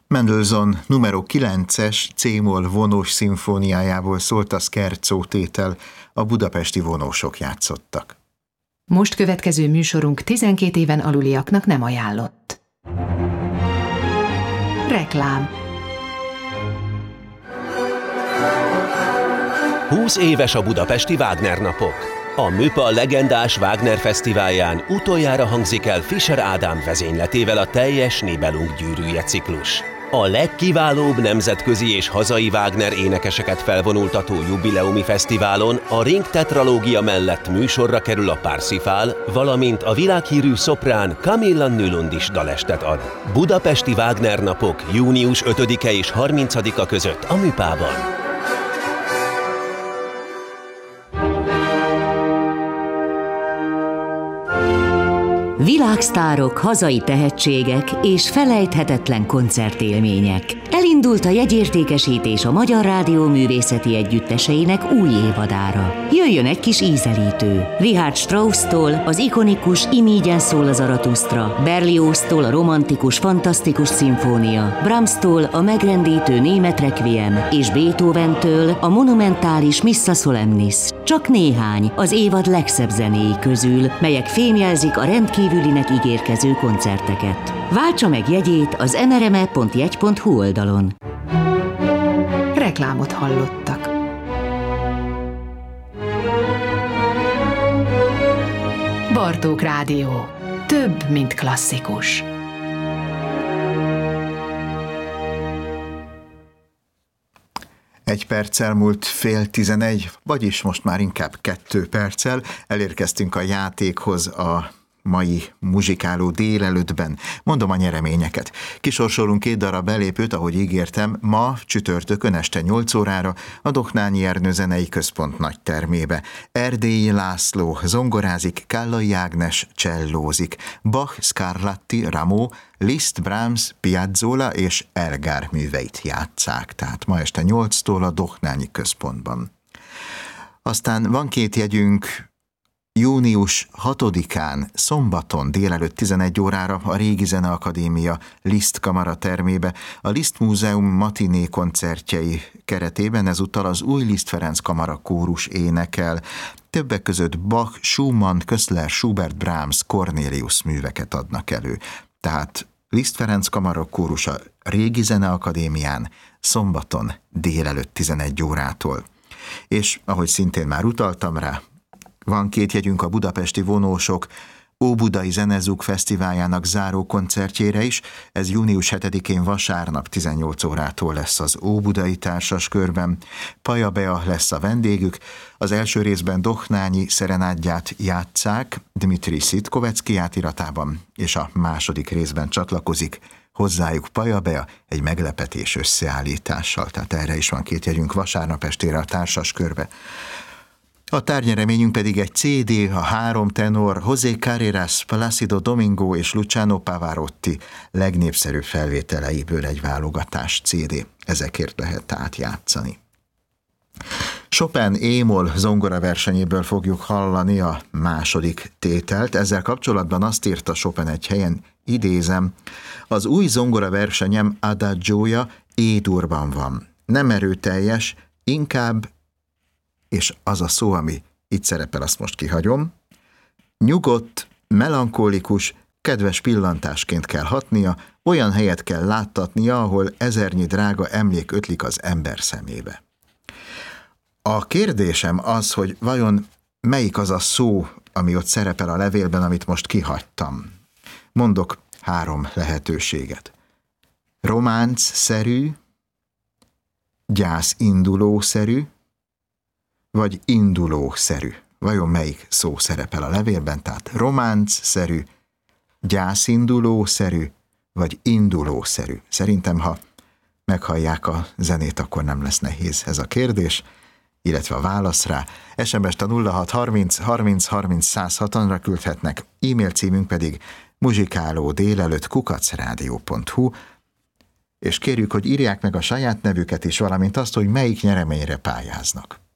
Mendelssohn numero 9-es C-moll vonós szimfóniájából szólt a Scherzo tétel, a budapesti vonósok játszottak. Most következő műsorunk 12 éven aluliaknak nem ajánlott. Reklám. 20 éves a budapesti Wagner napok. A Műpa legendás Wagner fesztiválján utoljára hangzik el Fischer Ádám vezényletével a teljes Nibelung gyűrűje ciklus. A legkiválóbb nemzetközi és hazai Wagner énekeseket felvonultató jubileumi fesztiválon a Ring tetralógia mellett műsorra kerül a Parsifal, valamint a világhírű szoprán Camilla Nylund is dalestet ad. Budapesti Wagner napok június 5-e és 30-a között a Műpában. Világsztárok, hazai tehetségek és felejthetetlen koncertélmények. Elindult a jegyértékesítés a Magyar Rádió művészeti együtteseinek új évadára. Jöjjön egy kis ízelítő. Richard Strauss-tól az ikonikus Imígyen szól a Zaratusztra, Berlioz-tól a romantikus, fantasztikus szimfónia, Brahms-tól a megrendítő német requiem és Beethoven-től a monumentális Missa Solemnis. Csak néhány az évad legszebb zenéi közül, melyek fémjelzik a rendkívülinek ígérkező koncerteket. Váltsa meg jegyét az mrme.jegy.hu oldalon. Reklámot hallottak. Bartók Rádió. Több, mint klasszikus. Egy perccel múlt 10:30, vagyis most már inkább 2 perccel elérkeztünk a játékhoz a mai muzsikáló délelőttben. Mondom a nyereményeket. Kisorsolunk 2 darab belépőt, ahogy ígértem, ma csütörtökön este 8 órára a Dohnányi Ernő Zenei Központ nagy termébe. Erdélyi László zongorázik, Kállai Ágnes csellózik, Bach, Scarlatti, Rameau, Liszt, Brahms, Piazzolla és Elgar műveit játsszák. Tehát ma este 8-tól a Dohnányi Központban. Aztán van 2 jegyünk június 6-án, szombaton délelőtt 11 órára a Régi Zeneakadémia Liszt kamara termébe, a Liszt Múzeum matiné koncertjei keretében ezúttal az új Liszt Ferenc kamara kórus énekel. Többek között Bach, Schumann, Köszler, Schubert, Brahms, Cornelius műveket adnak elő. Tehát Liszt Ferenc kamara kórus a Régi Zeneakadémián szombaton délelőtt 11 órától. És ahogy szintén már utaltam rá, van 2 jegyünk a budapesti vonósok Óbudai Zenezúk Fesztiváljának záró koncertjére is. Ez június 7-én vasárnap 18 órától lesz az Óbudai Társaskörben. Paja Bea lesz a vendégük. Az első részben Dohnányi szerenádját játsszák Dmitri Szitkovecki átiratában, és a második részben csatlakozik hozzájuk Paja Bea egy meglepetés összeállítással. Tehát erre is van 2 jegyünk vasárnap estére a Társaskörbe. A tárgyreményünk pedig egy CD, a 3 tenor José Carreras, Plácido Domingo és Luciano Pavarotti legnépszerűbb felvételeiből egy válogatás CD. Ezekért lehet átjátszani. Chopin E-moll zongoraversenyéből fogjuk hallani a második tételt. Ezzel kapcsolatban azt írta Chopin egy helyen, idézem, az új zongoraversenyem adagioja E-durban van. Nem erőteljes, inkább, és az a szó, ami itt szerepel, azt most kihagyom, nyugodt, melankolikus, kedves pillantásként kell hatnia, olyan helyet kell láttatnia, ahol ezernyi drága emlék ötlik az ember szemébe. A kérdésem az, hogy vajon melyik az a szó, ami ott szerepel a levélben, amit most kihagytam. Mondok 3 lehetőséget. Románc-szerű, gyászindulószerű, vagy indulószerű. Vajon melyik szó szerepel a levélben? Tehát románc-szerű, gyászindulószerű, vagy indulószerű. Szerintem, ha meghallják a zenét, akkor nem lesz nehéz ez a kérdés, illetve a válasz rá. SMS-t a 0630 30 30 106-ra küldhetnek, e-mail címünk pedig muzsikálódélelőtt@radio.hu, és kérjük, hogy írják meg a saját nevüket is, valamint azt, hogy melyik nyereményre pályáznak.